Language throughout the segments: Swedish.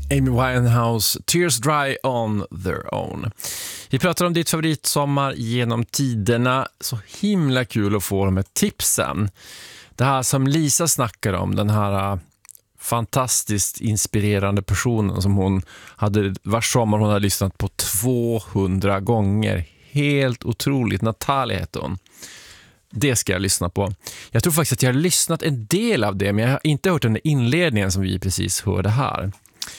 Amy Winehouse, Tears Dry on Their Own. Vi pratar om ditt favoritsommar genom tiderna. Så himla kul att få de här tipsen. Det här som Lisa snackar om, den här fantastiskt inspirerande personen som hon hade, vars sommar hon hade lyssnat på 200 gånger. Helt otroligt. Natalia heter hon. Det ska jag lyssna på. Jag tror faktiskt att jag har lyssnat en del av det, men jag har inte hört den där inledningen som vi precis hörde här.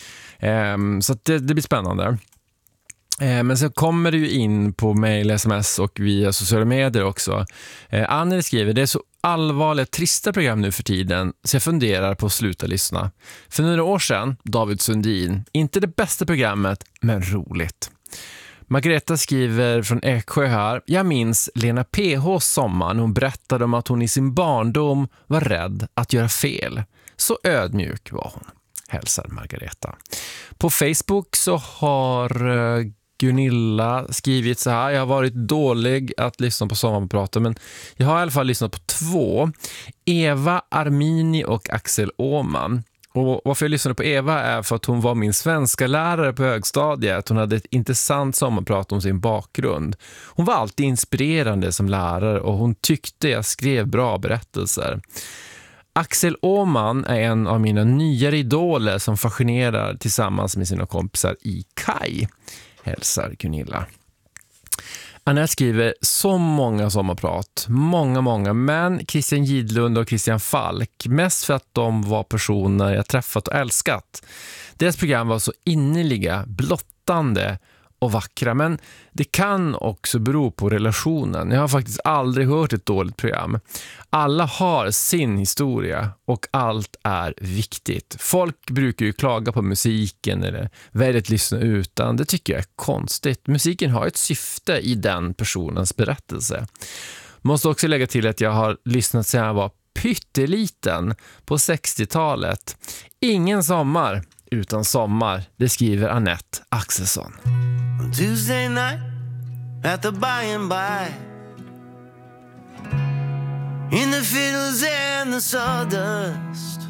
Så att det blir spännande. Men så kommer det ju in på mail, sms och via sociala medier också. Anne skriver, det är så allvarliga, trista program nu för tiden så jag funderar på att sluta lyssna. För några år sedan, David Sundin, inte det bästa programmet, men roligt. Margareta skriver från Eksjö här, jag minns Lena PHs sommar när hon berättade om att hon i sin barndom var rädd att göra fel. Så ödmjuk var hon. Hälsar Margareta. På Facebook så har Gunilla skrivit så här. Jag har varit dålig att lyssna på sommarpraten, men jag har i alla fall lyssnat på 2. Eva Armini och Axel Åman. Och varför jag lyssnade på Eva är för att hon var min svenska lärare på högstadiet. Hon hade ett intressant sommarprat om sin bakgrund. Hon var alltid inspirerande som lärare och hon tyckte jag skrev bra berättelser. Axel Åman är en av mina nyare idoler som fascinerar tillsammans med sina kompisar i Kai. Hälsar Gunilla. Anette skriver så många sommarprat. Många, men Christian Gidlund och Christian Falk. Mest för att de var personer jag träffat och älskat. Deras program var så innerliga, blottande och vackra, men det kan också bero på relationen. Jag har faktiskt aldrig hört ett dåligt program. Alla har sin historia och allt är viktigt. Folk brukar ju klaga på musiken eller väldigt lyssna utan. Det tycker jag är konstigt. Musiken har ett syfte i den personens berättelse. Måste också lägga till att jag har lyssnat sedan jag var pytteliten på 60-talet. Ingen sommar utan sommar, det skriver Annette Axelsson. On Tuesday night at the by and by, in the fiddles and the sawdust,